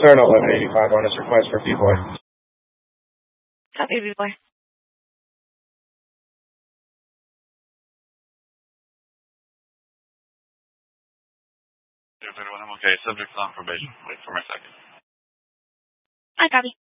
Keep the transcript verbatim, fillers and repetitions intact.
Start at eleven eighty-five on his request for B-Boy. Copy, B-Boy. I'm okay. Subject's on probation. Wait for my second. I copy.